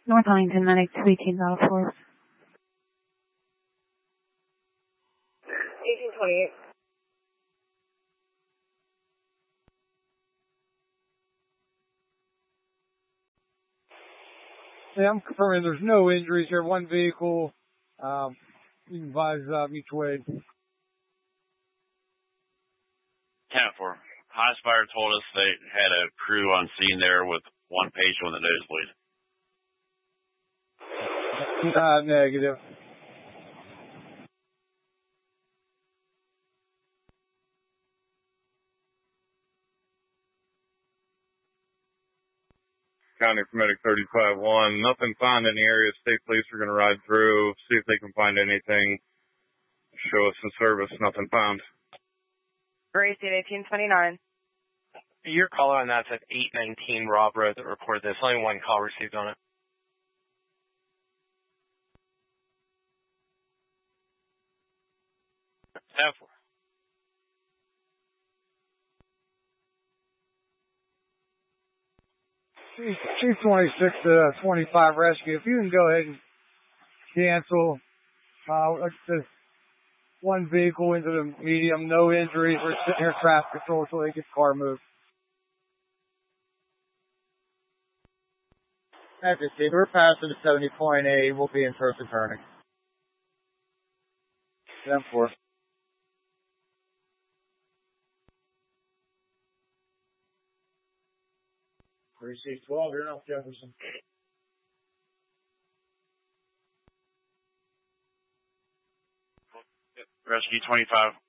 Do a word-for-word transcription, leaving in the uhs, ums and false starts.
North Huntington, medic two eighteen out of force. eighteen twenty-eight. Yeah, I'm confirming there's no injuries here. One vehicle. Um, you can advise uh, each way. ten four. High Spire told us they had a crew on scene there with one patient with a nosebleed. Uh, negative. County Medic thirty-five one. Nothing found in the area. State police are going to ride through, see if they can find anything. Show us some service. Nothing found. Gracie at eighteen twenty-nine. Your caller on that's at eight nineteen Rob Road that reported this. Only one call received on it. ten four. Chief twenty-six to twenty-five rescue. If you can go ahead and cancel, uh, this one vehicle into the medium, no injuries. We're sitting here traffic control until they get the car moved. That's it, Steve. We're passing the seventy point eight. We'll be in person turning. ten four. Receive twelve, you're not Jefferson. Rescue twenty-five